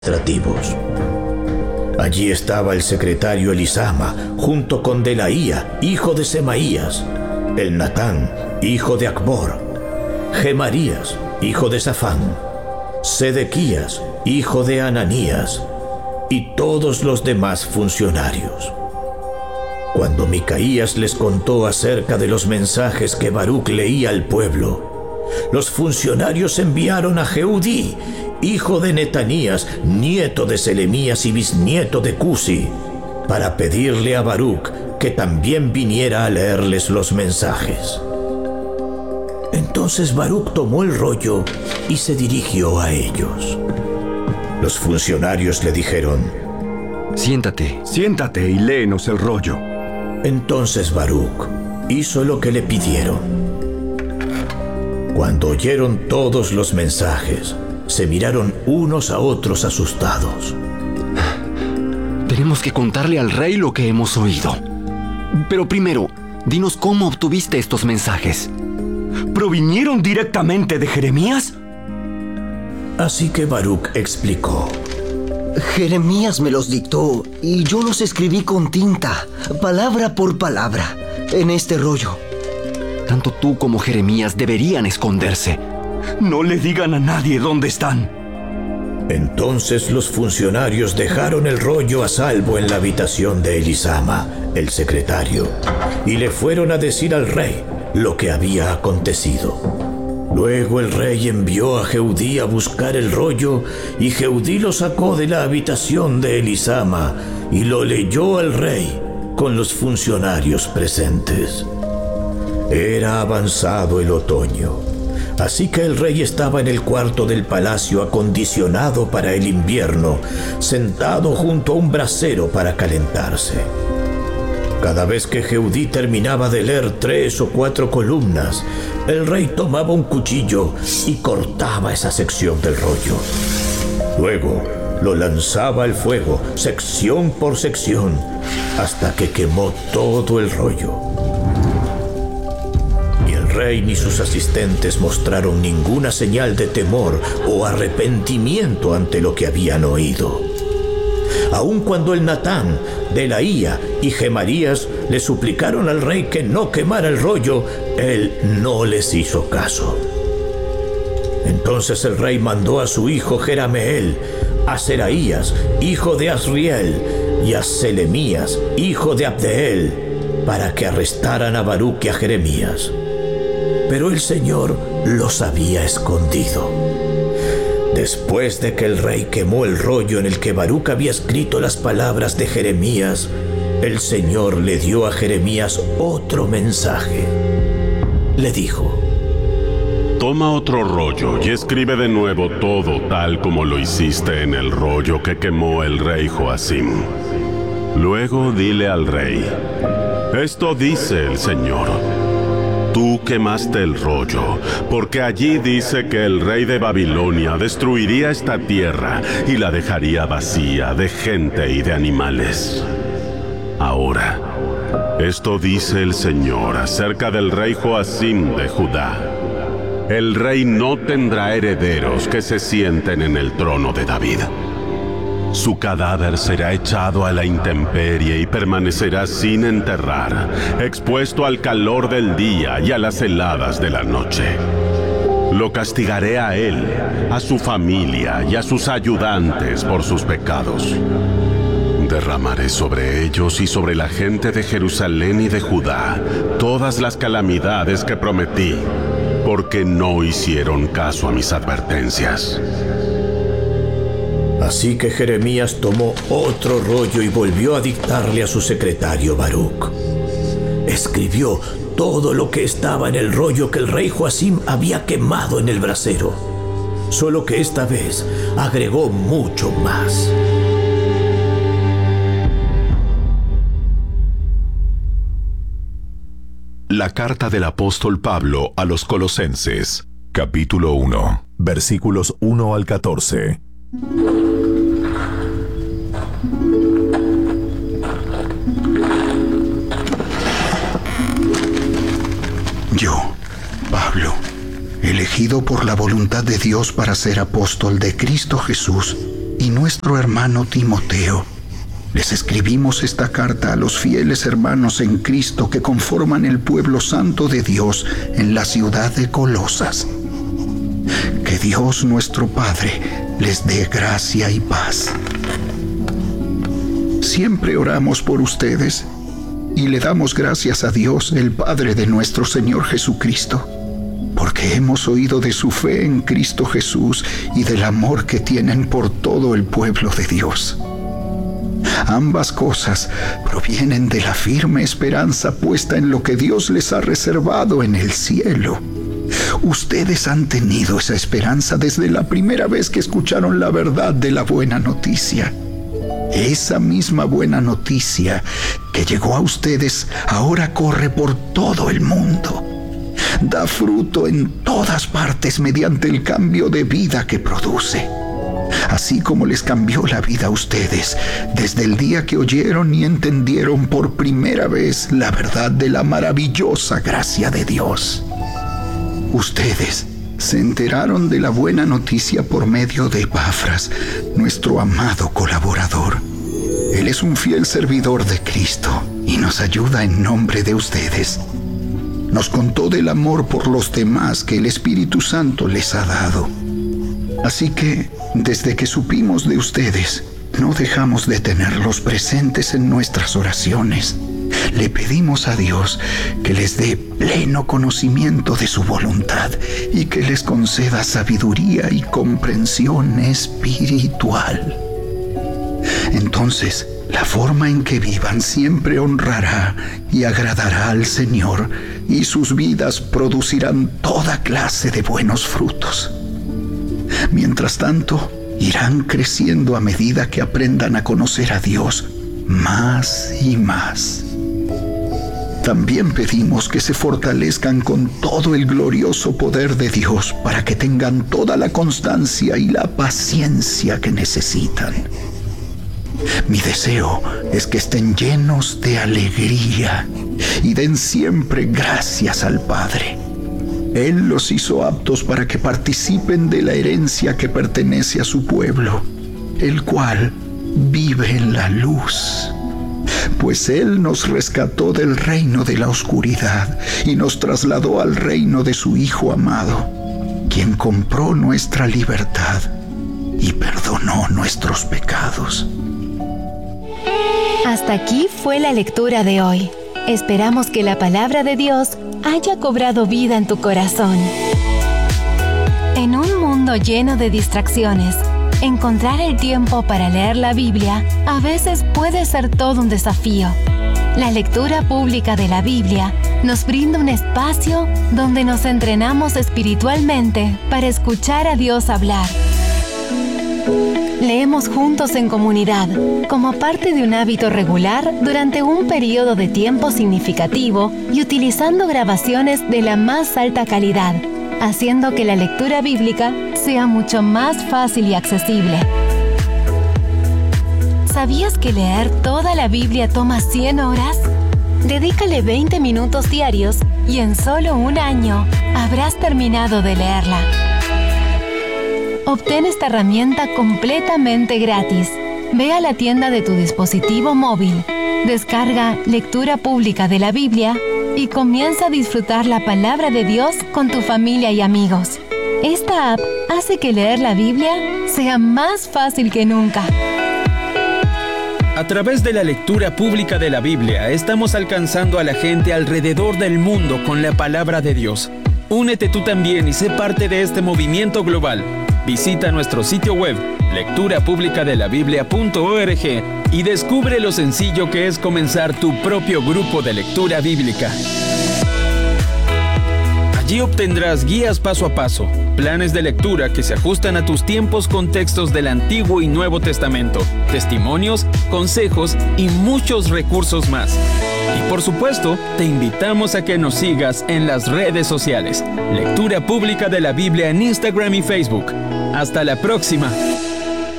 administrativos. Allí estaba el secretario Elisama, junto con Delaía, hijo de Semaías, el Natán, hijo de Acbor, Gemarías, hijo de Safán, Sedequías, hijo de Ananías, y todos los demás funcionarios. Cuando Micaías les contó acerca de los mensajes que Baruc leía al pueblo, los funcionarios enviaron a Jehudí, hijo de Netanías, nieto de Selemías y bisnieto de Cusi, para pedirle a Baruc que también viniera a leerles los mensajes. Entonces Baruc tomó el rollo y se dirigió a ellos. Los funcionarios le dijeron: Siéntate y léenos el rollo. Entonces Baruc hizo lo que le pidieron. Cuando oyeron todos los mensajes, se miraron unos a otros asustados. Tenemos que contarle al rey lo que hemos oído. Pero primero, dinos cómo obtuviste estos mensajes. ¿Provinieron directamente de Jeremías? Así que Baruc explicó: Jeremías me los dictó y yo los escribí con tinta, palabra por palabra, en este rollo. Tanto tú como Jeremías deberían esconderse. No le digan a nadie dónde están. Entonces los funcionarios dejaron el rollo a salvo en la habitación de Elisama, el secretario, y le fueron a decir al rey lo que había acontecido. Luego el rey envió a Jehudí a buscar el rollo, y Jehudí lo sacó de la habitación de Elisama y lo leyó al rey con los funcionarios presentes. Era avanzado el otoño, así que el rey estaba en el cuarto del palacio acondicionado para el invierno, sentado junto a un brasero para calentarse. Cada vez que Jehudí terminaba de leer 3 o 4 columnas, el rey tomaba un cuchillo y cortaba esa sección del rollo. Luego lo lanzaba al fuego, sección por sección, hasta que quemó todo el rollo. Ni el rey ni sus asistentes mostraron ninguna señal de temor o arrepentimiento ante lo que habían oído. Aun cuando el Natán, Delaía y Gemarías le suplicaron al rey que no quemara el rollo, él no les hizo caso. Entonces el rey mandó a su hijo Jerameel, a Seraías, hijo de Asriel, y a Selemías, hijo de Abdeel, para que arrestaran a Baruc y a Jeremías. Pero el Señor los había escondido. Después de que el rey quemó el rollo en el que Baruc había escrito las palabras de Jeremías, el Señor le dio a Jeremías otro mensaje. Le dijo: Toma otro rollo y escribe de nuevo todo tal como lo hiciste en el rollo que quemó el rey Joacim. Luego dile al rey: Esto dice el Señor. Tú quemaste el rollo, porque allí dice que el rey de Babilonia destruiría esta tierra y la dejaría vacía de gente y de animales. Ahora, esto dice el Señor acerca del rey Joacim de Judá. El rey no tendrá herederos que se sienten en el trono de David. Su cadáver será echado a la intemperie y permanecerá sin enterrar, expuesto al calor del día y a las heladas de la noche. Lo castigaré a él, a su familia y a sus ayudantes por sus pecados. Derramaré sobre ellos y sobre la gente de Jerusalén y de Judá todas las calamidades que prometí, porque no hicieron caso a mis advertencias. Así que Jeremías tomó otro rollo y volvió a dictarle a su secretario Baruc. Escribió todo lo que estaba en el rollo que el rey Joacim había quemado en el brasero, solo que esta vez agregó mucho más. La carta del apóstol Pablo a los Colosenses, capítulo 1, versículos 1 al 14. Yo, Pablo, elegido por la voluntad de Dios para ser apóstol de Cristo Jesús, y nuestro hermano Timoteo, les escribimos esta carta a los fieles hermanos en Cristo que conforman el pueblo santo de Dios en la ciudad de Colosas. Que Dios nuestro Padre les dé gracia y paz. Siempre oramos por ustedes y le damos gracias a Dios, el Padre de nuestro Señor Jesucristo, porque hemos oído de su fe en Cristo Jesús y del amor que tienen por todo el pueblo de Dios. Ambas cosas provienen de la firme esperanza puesta en lo que Dios les ha reservado en el cielo. Ustedes han tenido esa esperanza desde la primera vez que escucharon la verdad de la buena noticia. Esa misma buena noticia que llegó a ustedes ahora corre por todo el mundo. Da fruto en todas partes mediante el cambio de vida que produce. Así como les cambió la vida a ustedes desde el día que oyeron y entendieron por primera vez la verdad de la maravillosa gracia de Dios. Ustedes se enteraron de la buena noticia por medio de Epafras, nuestro amado colaborador. Él es un fiel servidor de Cristo y nos ayuda en nombre de ustedes. Nos contó del amor por los demás que el Espíritu Santo les ha dado. Así que, desde que supimos de ustedes, no dejamos de tenerlos presentes en nuestras oraciones. Le pedimos a Dios que les dé pleno conocimiento de su voluntad y que les conceda sabiduría y comprensión espiritual. Entonces, la forma en que vivan siempre honrará y agradará al Señor, y sus vidas producirán toda clase de buenos frutos. Mientras tanto, irán creciendo a medida que aprendan a conocer a Dios más y más. También pedimos que se fortalezcan con todo el glorioso poder de Dios para que tengan toda la constancia y la paciencia que necesitan. Mi deseo es que estén llenos de alegría y den siempre gracias al Padre. Él los hizo aptos para que participen de la herencia que pertenece a su pueblo, el cual vive en la luz. Pues Él nos rescató del reino de la oscuridad y nos trasladó al reino de su Hijo amado, quien compró nuestra libertad y perdonó nuestros pecados. Hasta aquí fue la lectura de hoy. Esperamos que la palabra de Dios haya cobrado vida en tu corazón. En un mundo lleno de distracciones, encontrar el tiempo para leer la Biblia a veces puede ser todo un desafío. La lectura pública de la Biblia nos brinda un espacio donde nos entrenamos espiritualmente para escuchar a Dios hablar. Leemos juntos en comunidad, como parte de un hábito regular durante un periodo de tiempo significativo y utilizando grabaciones de la más alta calidad, haciendo que la lectura bíblica sea mucho más fácil y accesible. ¿Sabías que leer toda la Biblia toma 100 horas? Dedícale 20 minutos diarios y en solo un año habrás terminado de leerla. Obtén esta herramienta completamente gratis. Ve a la tienda de tu dispositivo móvil, descarga Lectura Pública de la Biblia y comienza a disfrutar la palabra de Dios con tu familia y amigos. Esta app hace que leer la Biblia sea más fácil que nunca. A través de la lectura pública de la Biblia, estamos alcanzando a la gente alrededor del mundo con la palabra de Dios. Únete tú también y sé parte de este movimiento global. Visita nuestro sitio web, lecturapublicadelabiblia.org, y descubre lo sencillo que es comenzar tu propio grupo de lectura bíblica. Allí obtendrás guías paso a paso, planes de lectura que se ajustan a tus tiempos con textos del Antiguo y Nuevo Testamento, testimonios, consejos y muchos recursos más. Y por supuesto, te invitamos a que nos sigas en las redes sociales. Lectura Pública de la Biblia en Instagram y Facebook. ¡Hasta la próxima!